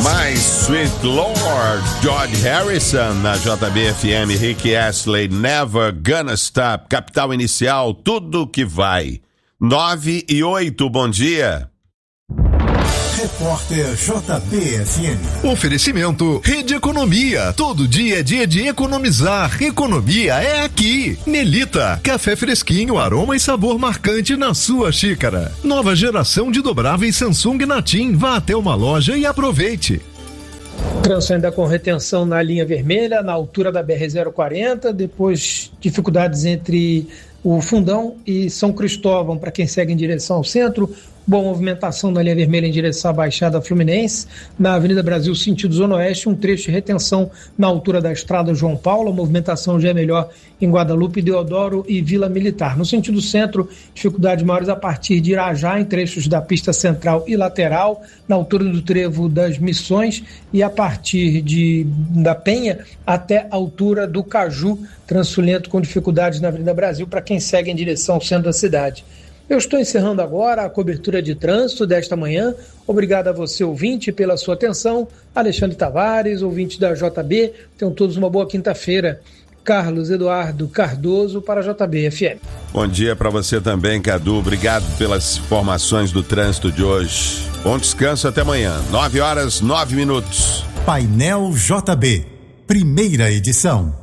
My Sweet Lord, George Harrison na JBFM, Rick Astley, Never Gonna Stop, Capital Inicial, tudo que vai. 9:08, bom dia. Repórter JBFM. Oferecimento Rede Economia. Todo dia é dia de economizar. Economia é aqui. Nelita, café fresquinho, aroma e sabor marcante na sua xícara. Nova geração de dobráveis Samsung Natim. Vá até uma loja e aproveite. Trânsito ainda com retenção na linha vermelha, na altura da BR-040, depois dificuldades entre o Fundão e São Cristóvão para quem segue em direção ao centro. Boa movimentação na linha vermelha em direção à Baixada Fluminense. Na Avenida Brasil, sentido Zona Oeste, um trecho de retenção na altura da Estrada João Paulo. A movimentação já é melhor em Guadalupe, Deodoro e Vila Militar. No sentido centro, dificuldades maiores a partir de Irajá, em trechos da pista central e lateral, na altura do trevo das Missões e a partir da Penha até a altura do Caju. Trânsito lento com dificuldades na Avenida Brasil para quem segue em direção ao centro da cidade. Eu estou encerrando agora a cobertura de trânsito desta manhã. Obrigado a você, ouvinte, pela sua atenção. Alexandre Tavares, ouvinte da JB. Tenham todos uma boa quinta-feira. Carlos Eduardo Cardoso para a JBFM. Bom dia para você também, Cadu. Obrigado pelas informações do trânsito de hoje. Bom descanso, até amanhã. 9:09. Painel JB, primeira edição.